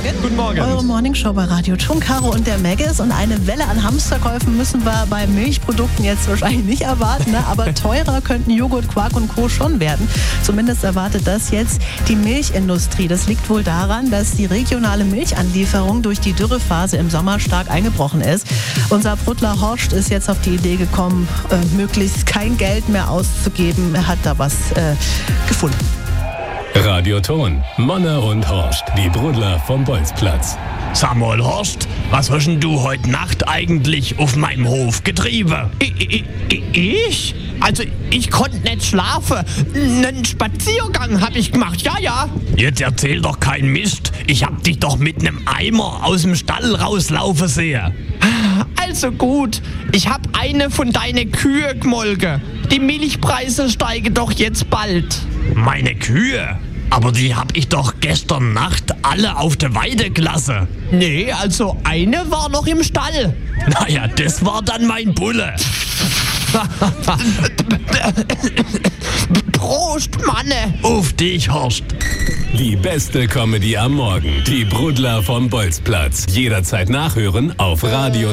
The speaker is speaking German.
Morgen. Guten Morgen. Eure Morningshow bei Radio Ton, Caro und der Maggis. Und eine Welle an Hamsterkäufen müssen wir bei Milchprodukten jetzt wahrscheinlich nicht erwarten. Ne? Aber teurer könnten Joghurt, Quark und Co. schon werden. Zumindest erwartet das jetzt die Milchindustrie. Das liegt wohl daran, dass die regionale Milchanlieferung durch die Dürrephase im Sommer stark eingebrochen ist. Unser Bruttler Horst ist jetzt auf die Idee gekommen, möglichst kein Geld mehr auszugeben. Er hat da was gefunden. Radio Ton, Monne und Horst, die Brudler vom Bolzplatz. Sag mal, Horst, was hast denn du heute Nacht eigentlich auf meinem Hof getrieben? Ich? Also, ich konnte nicht schlafen. Einen Spaziergang habe ich gemacht, ja. Jetzt erzähl doch keinen Mist. Ich hab dich doch mit einem Eimer aus dem Stall rauslaufen sehen. Also gut, ich habe eine von deinen Kühe gemolken. Die Milchpreise steigen doch jetzt bald. Meine Kühe? Aber die hab ich doch gestern Nacht alle auf der Weide gelassen. Nee, also eine war noch im Stall. Naja, das war dann mein Bulle. Prost, Manne. Auf dich, Horst. Die beste Comedy am Morgen. Die Brudler vom Bolzplatz. Jederzeit nachhören auf Radio